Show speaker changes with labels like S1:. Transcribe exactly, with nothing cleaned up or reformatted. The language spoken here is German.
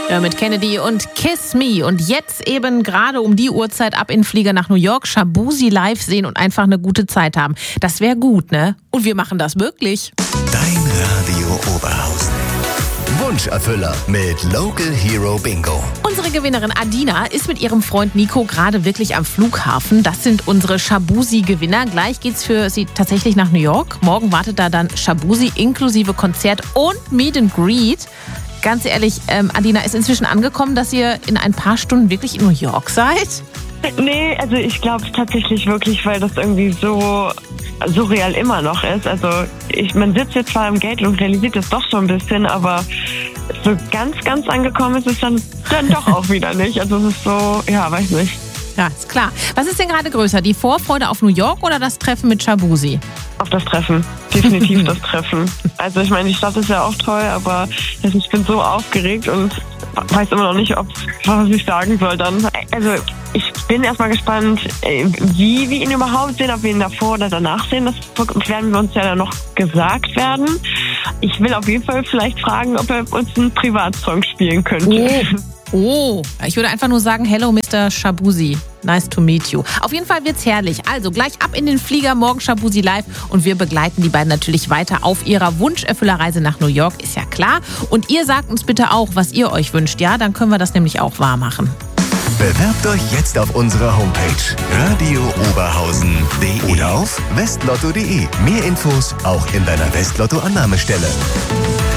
S1: Ja, mit Kennedy und Kiss Me. Und jetzt eben gerade um die Uhrzeit ab in den Flieger nach New York, Shaboozey live sehen und einfach eine gute Zeit haben. Das wäre gut, ne? Und wir machen das möglich.
S2: Dein Radio Oberhausen. Wunscherfüller mit Local Hero Bingo.
S1: Unsere Gewinnerin Adina ist mit ihrem Freund Nico gerade wirklich am Flughafen. Das sind unsere Shaboozey-Gewinner. Gleich geht's für sie tatsächlich nach New York. Morgen wartet da dann Shaboozey inklusive Konzert und Meet and Greet. Ganz ehrlich, ähm, Adina, ist inzwischen angekommen, dass ihr in ein paar Stunden wirklich in New York seid?
S3: Nee, also ich glaube tatsächlich wirklich, weil das irgendwie so surreal immer noch ist. Also ich, man sitzt jetzt zwar im Gate und realisiert das doch so ein bisschen, aber so ganz, ganz angekommen ist es dann, dann doch auch wieder nicht. Also es ist so, ja, weiß nicht.
S1: Ja, ist klar. Was ist denn gerade größer, die Vorfreude auf New York oder das Treffen mit Shaboozey?
S3: Auf das Treffen. Definitiv das Treffen. Also ich meine, die Stadt ist ja auch toll, aber ich bin so aufgeregt und weiß immer noch nicht, ob, was ich sagen soll dann. Also ich bin erstmal gespannt, wie wir ihn überhaupt sehen, ob wir ihn davor oder danach sehen. Das werden wir uns ja dann noch gesagt werden. Ich will auf jeden Fall vielleicht fragen, ob er uns einen Privatsong spielen könnte.
S1: Oh. Oh, ich würde einfach nur sagen, hello Mister Shaboozey, nice to meet you. Auf jeden Fall wird's herrlich. Also gleich ab in den Flieger, morgen Shaboozey live und wir begleiten die beiden natürlich weiter auf ihrer Wunscherfüllerreise nach New York, ist ja klar. Und ihr sagt uns bitte auch, was ihr euch wünscht, ja? Dann können wir das nämlich auch wahr machen.
S2: Bewerbt euch jetzt auf unserer Homepage radio oberhausen punkt de oder auf westlotto punkt de. Mehr Infos auch in deiner Westlotto-Annahmestelle.